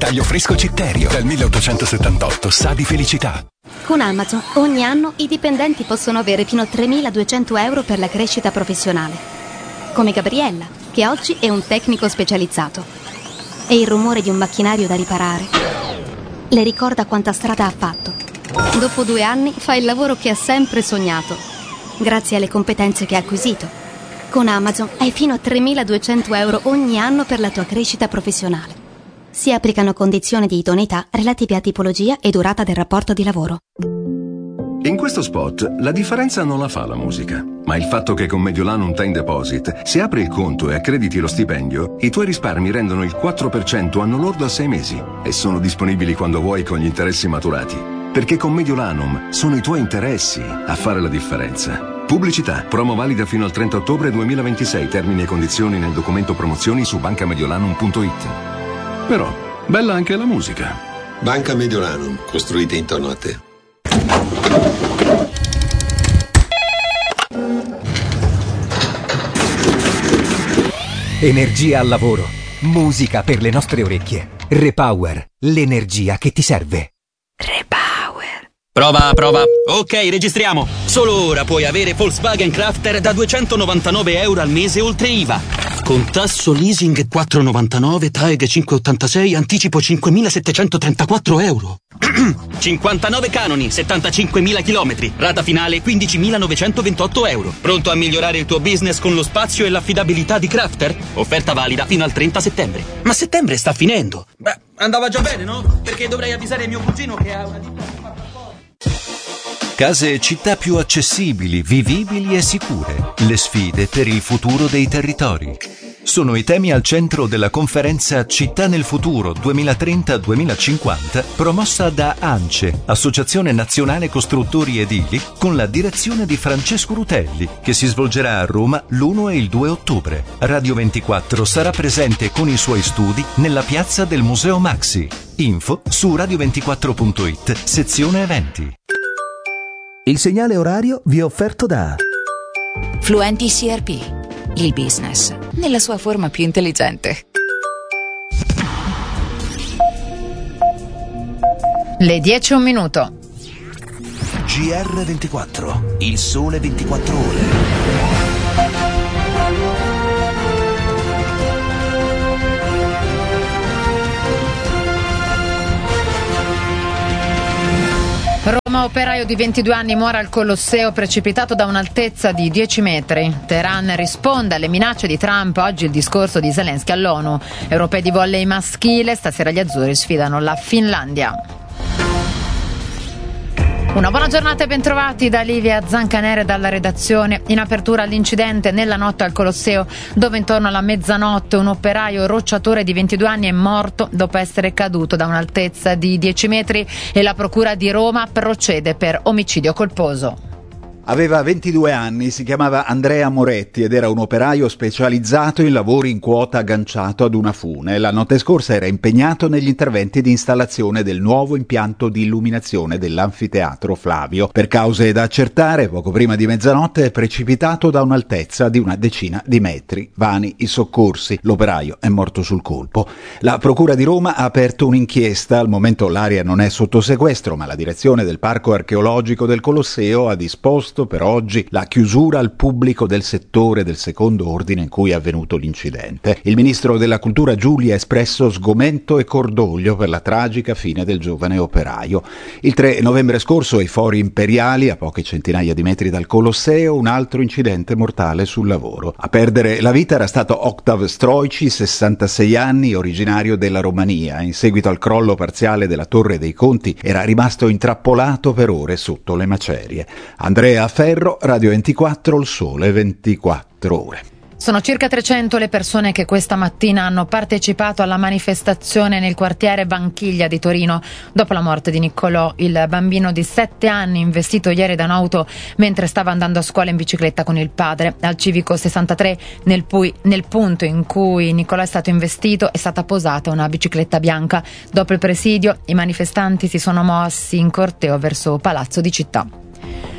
Taglio fresco Citterio, dal 1878, sa di felicità. Con Amazon ogni anno i dipendenti possono avere fino a 3.200 euro per la crescita professionale. Come Gabriella, che oggi è un tecnico specializzato. E il rumore di un macchinario da riparare le ricorda quanta strada ha fatto. Dopo 2 anni fa il lavoro che ha sempre sognato, grazie alle competenze che ha acquisito. Con Amazon hai fino a 3.200 euro ogni anno per la tua crescita professionale. Si applicano condizioni di idoneità relative a tipologia e durata del rapporto di lavoro. In questo spot la differenza non la fa la musica, ma il fatto che con Mediolanum Time Deposit, se apri il conto e accrediti lo stipendio, i tuoi risparmi rendono il 4% anno lordo a 6 mesi e sono disponibili quando vuoi con gli interessi maturati. Perché con Mediolanum sono i tuoi interessi a fare la differenza. Pubblicità. Promo valida fino al 30 ottobre 2026. Termini e condizioni nel documento promozioni su bancamediolanum.it. Però, bella anche la musica. Banca Mediolanum, costruite intorno a te. Energia al lavoro. Musica per le nostre orecchie. Repower. L'energia che ti serve. Prova. Ok, registriamo. Solo ora puoi avere Volkswagen Crafter da 299 euro al mese oltre IVA. Con tasso leasing 4,99, TAEG 5,86, anticipo 5.734 euro. 59 canoni, 75.000 chilometri. Rata finale 15.928 euro. Pronto a migliorare il tuo business con lo spazio e l'affidabilità di Crafter? Offerta valida fino al 30 settembre. Ma settembre sta finendo. Beh, andava già bene, no? Perché dovrei avvisare mio cugino che ha una ditta. Case e città più accessibili, vivibili e sicure. Le sfide per il futuro dei territori. Sono i temi al centro della conferenza Città nel futuro 2030-2050, promossa da ANCE, Associazione Nazionale Costruttori Edili, con la direzione di Francesco Rutelli, che si svolgerà a Roma l'1 e il 2 ottobre. Radio 24 sarà presente con i suoi studi nella piazza del Museo Maxi. Info su radio24.it, sezione eventi. Il segnale orario vi è offerto da Fluenti CRP. Il business nella sua forma più intelligente. Le 10:01. GR24, il sole 24 ore. Roma, operaio di 22 anni muore al Colosseo precipitato da un'altezza di 10 metri. Teheran risponde alle minacce di Trump, oggi il discorso di Zelensky all'ONU. Europei di volley maschile, stasera gli azzurri sfidano la Finlandia. Una buona giornata e bentrovati da Livia Zancanere dalla redazione. In apertura all'incidente nella notte al Colosseo, dove intorno alla mezzanotte un operaio rocciatore di 22 anni è morto dopo essere caduto da un'altezza di 10 metri e la Procura di Roma procede per omicidio colposo. Aveva 22 anni, si chiamava Andrea Moretti ed era un operaio specializzato in lavori in quota agganciato ad una fune. La notte scorsa era impegnato negli interventi di installazione del nuovo impianto di illuminazione dell'anfiteatro Flavio. Per cause da accertare, poco prima di mezzanotte è precipitato da un'altezza di una decina di metri. Vani i soccorsi. L'operaio è morto sul colpo. La Procura di Roma ha aperto un'inchiesta. Al momento l'area non è sotto sequestro, ma la direzione del Parco Archeologico del Colosseo ha disposto per oggi la chiusura al pubblico del settore del secondo ordine in cui è avvenuto l'incidente. Il ministro della Cultura Giulia ha espresso sgomento e cordoglio per la tragica fine del giovane operaio. Il 3 novembre scorso ai Fori Imperiali, a poche centinaia di metri dal Colosseo, un altro incidente mortale sul lavoro. A perdere la vita era stato Octav Stroici, 66 anni, originario della Romania. In seguito al crollo parziale della Torre dei Conti era rimasto intrappolato per ore sotto le macerie. Andrea Ferro, Radio 24, il sole 24 ore. Sono circa 300 le persone che questa mattina hanno partecipato alla manifestazione nel quartiere Banchiglia di Torino dopo la morte di Niccolò, il bambino di 7 anni investito ieri da un'auto mentre stava andando a scuola in bicicletta con il padre. Al civico 63, nel punto in cui Niccolò è stato investito, è stata posata una bicicletta bianca. Dopo il presidio, i manifestanti si sono mossi in corteo verso Palazzo di Città.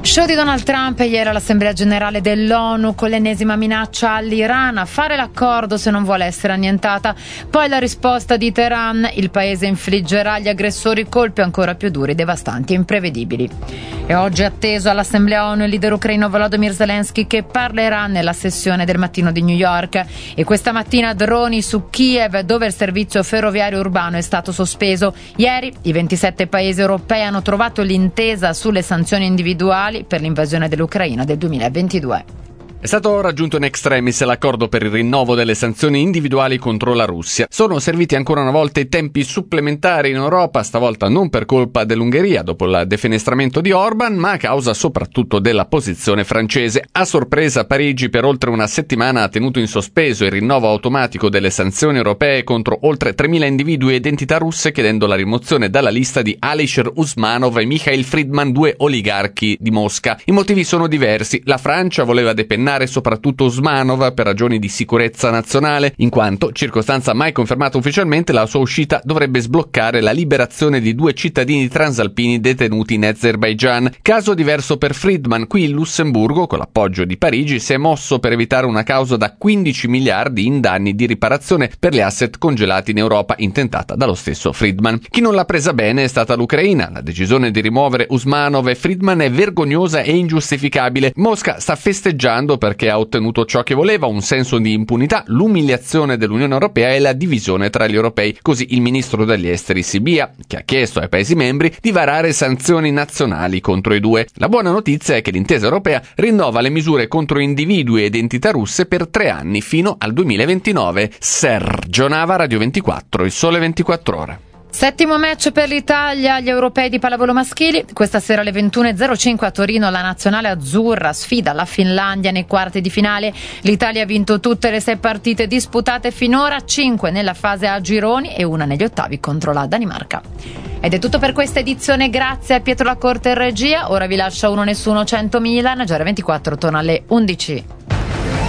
Show di Donald Trump ieri all'Assemblea Generale dell'ONU con l'ennesima minaccia all'Iran a fare l'accordo se non vuole essere annientata. Poi la risposta di Teheran: il paese infliggerà agli aggressori colpi ancora più duri, devastanti e imprevedibili. E oggi è atteso all'Assemblea ONU il leader ucraino Volodymyr Zelensky, che parlerà nella sessione del mattino di New York. E questa mattina droni su Kiev, dove il servizio ferroviario urbano è stato sospeso. Ieri i 27 paesi europei hanno trovato l'intesa sulle sanzioni individuali per l'invasione dell'Ucraina del 2022. È stato raggiunto in extremis l'accordo per il rinnovo delle sanzioni individuali contro la Russia. Sono serviti ancora una volta i tempi supplementari in Europa, stavolta non per colpa dell'Ungheria dopo il defenestramento di Orban, ma a causa soprattutto della posizione francese. A sorpresa, Parigi per oltre una settimana ha tenuto in sospeso il rinnovo automatico delle sanzioni europee contro oltre 3.000 individui e identità russe, chiedendo la rimozione dalla lista di Alisher Usmanov e Mikhail Friedman, 2 oligarchi di Mosca. I motivi sono diversi. La Francia voleva depennare soprattutto Usmanov per ragioni di sicurezza nazionale, in quanto, circostanza mai confermata ufficialmente, la sua uscita dovrebbe sbloccare la liberazione di 2 cittadini transalpini detenuti in Azerbaigian. Caso diverso per Friedman. Qui il Lussemburgo, con l'appoggio di Parigi, si è mosso per evitare una causa da 15 miliardi in danni di riparazione per gli asset congelati in Europa, intentata dallo stesso Friedman. Chi non l'ha presa bene è stata l'Ucraina. La decisione di rimuovere Usmanov e Friedman è vergognosa e ingiustificabile. Mosca sta festeggiando perché ha ottenuto ciò che voleva: un senso di impunità, l'umiliazione dell'Unione Europea e la divisione tra gli europei. Così il ministro degli esteri Sibia, che ha chiesto ai Paesi membri di varare sanzioni nazionali contro i due. La buona notizia è che l'intesa europea rinnova le misure contro individui e identità russe per 3 anni, fino al 2029. Sergio Nava, Radio 24, Il Sole 24 Ore. Settimo match per l'Italia agli europei di pallavolo maschili. Questa sera alle 21.05 a Torino la nazionale azzurra sfida la Finlandia nei quarti di finale. L'Italia ha vinto tutte le 6 partite disputate finora, 5 nella fase a gironi e 1 negli ottavi contro la Danimarca. Ed è tutto per questa edizione, grazie a Pietro Lacorte in regia. Ora vi lascia Uno Nessuno 100 Milan. Giara 24 torna alle 11.